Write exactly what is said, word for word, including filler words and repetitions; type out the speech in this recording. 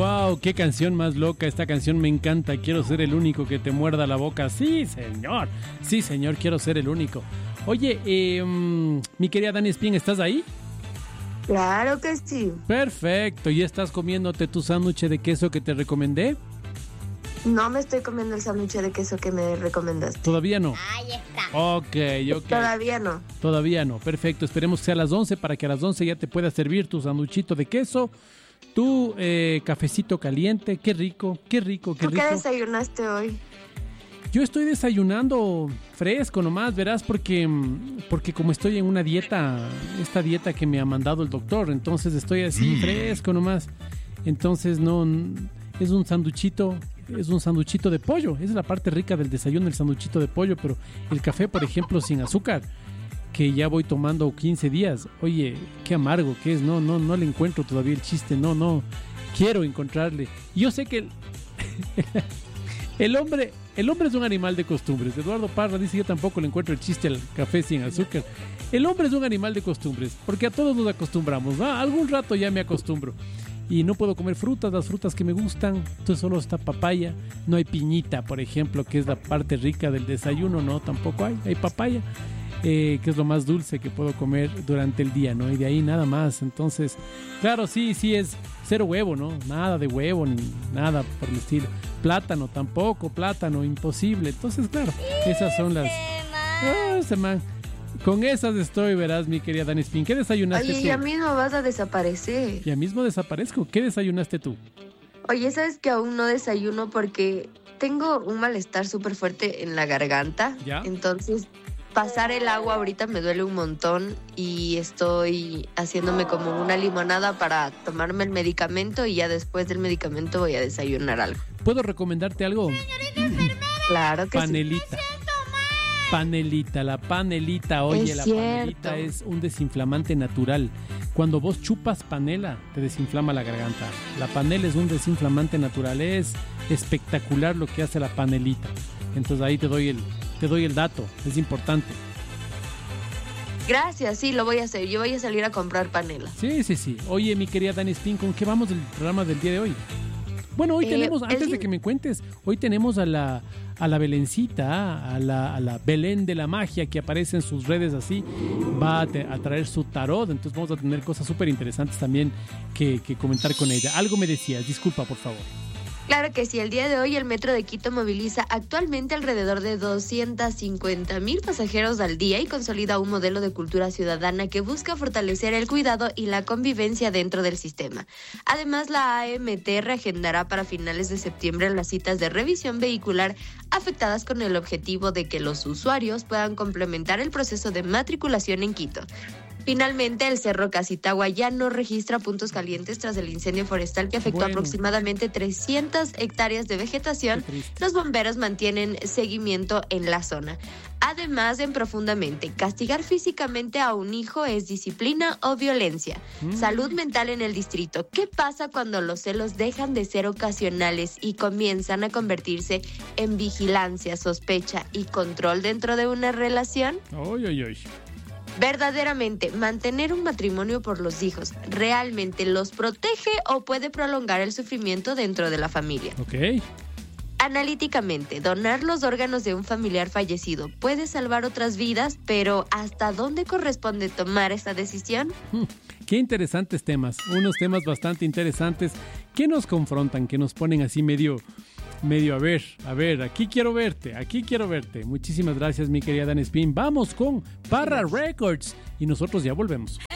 Wow, qué canción más loca. Esta canción me encanta. Quiero ser el único que te muerda la boca. Sí, señor. Sí, señor, quiero ser el único. Oye, eh, mi querida Dani Espín, ¿estás ahí? Claro que sí. Perfecto. ¿Y estás comiéndote tu sándwich de queso que te recomendé? No me estoy comiendo el sándwich de queso que me recomendaste. Todavía no. Ahí está. Ok, ok. Todavía no. Todavía no. Perfecto. Esperemos que sea a las once para que a las once ya te pueda servir tu sándwichito de queso, tu eh, cafecito caliente. Qué rico, qué rico, qué ¿Tú rico. qué desayunaste hoy? Yo estoy desayunando fresco nomás, verás, porque, porque como estoy en una dieta, esta dieta que me ha mandado el doctor, entonces estoy así fresco nomás. Entonces no, es un sanduchito, es un sanduchito de pollo. Esa es la parte rica del desayuno, el sanduchito de pollo, pero el café, por ejemplo, sin azúcar, que ya voy tomando quince días. Oye, qué amargo que es, no, no, no le encuentro todavía el chiste, no, no, quiero encontrarle. Yo sé que el, el hombre... El hombre es un animal de costumbres. Eduardo Parra dice: yo tampoco le encuentro el chiste al café sin azúcar. El hombre es un animal de costumbres, porque a todos nos acostumbramos, ¿no? Algún rato ya me acostumbro. Y no puedo comer frutas, las frutas que me gustan. Entonces solo está papaya. No hay piñita, por ejemplo, que es la parte rica del desayuno. No, tampoco hay. Hay papaya, eh, que es lo más dulce que puedo comer durante el día, ¿no? Y de ahí nada más. Entonces, claro, sí, sí es cero huevo, ¿no? Nada de huevo ni nada por el estilo. Plátano tampoco, plátano, imposible. Entonces, claro, esas son las... Ah, ese man. Con esas estoy, verás, mi querida Dani Spin. ¿Qué desayunaste Oye, tú? ya mismo vas a desaparecer. Ya mismo desaparezco. ¿Qué desayunaste tú? Oye, ¿sabes que aún no desayuno porque tengo un malestar súper fuerte en la garganta? ¿Ya? Entonces, pasar el agua ahorita me duele un montón y estoy haciéndome como una limonada para tomarme el medicamento y ya después del medicamento voy a desayunar algo. ¿Puedo recomendarte algo? Claro que Panelita. Panelita, la panelita, oye, Es la cierto. panelita es un desinflamante natural. Cuando vos chupas panela, te desinflama la garganta. La panela es un desinflamante natural, es espectacular lo que hace la panelita. Entonces ahí te doy el, te doy el dato, es importante. sí. Gracias, sí, lo voy a hacer. Yo voy a salir a comprar panela. Sí, sí, sí. Oye, mi querida Dani Spin, ¿con qué vamos del programa del día de hoy? Bueno, hoy Eh, tenemos, el antes día- de que me cuentes, hoy tenemos a la, a la Belencita, a la, a la Belén de la magia que aparece en sus redes así, va a, te- a traer su tarot, entonces vamos a tener cosas súper interesantes también que, que comentar con ella. Algo me decías, disculpa por favor. Claro que sí, el día de hoy el Metro de Quito moviliza actualmente alrededor de doscientos cincuenta mil pasajeros al día y consolida un modelo de cultura ciudadana que busca fortalecer el cuidado y la convivencia dentro del sistema. Además, la A M T reagendará para finales de septiembre las citas de revisión vehicular afectadas con el objetivo de que los usuarios puedan complementar el proceso de matriculación en Quito. Finalmente, el Cerro Casitagua ya no registra puntos calientes tras el incendio forestal que afectó Bueno. aproximadamente trescientas hectáreas de vegetación. Qué triste. Los bomberos mantienen seguimiento en la zona. Además, en Profundamente, castigar físicamente a un hijo es disciplina o violencia. Mm. Salud mental en el distrito. ¿Qué pasa cuando los celos dejan de ser ocasionales y comienzan a convertirse en vigilancia, sospecha y control dentro de una relación? Oy, oy, oy. Verdaderamente, mantener un matrimonio por los hijos, ¿realmente los protege o puede prolongar el sufrimiento dentro de la familia? Ok. Analíticamente, donar los órganos de un familiar fallecido puede salvar otras vidas, pero ¿hasta dónde corresponde tomar esta decisión? Mm, Qué interesantes temas, unos temas bastante interesantes que nos confrontan, que nos ponen así medio, medio a ver, a ver, aquí quiero verte, aquí quiero verte. Muchísimas gracias, mi querida Dan Spin. Vamos con Parra Records y nosotros ya volvemos.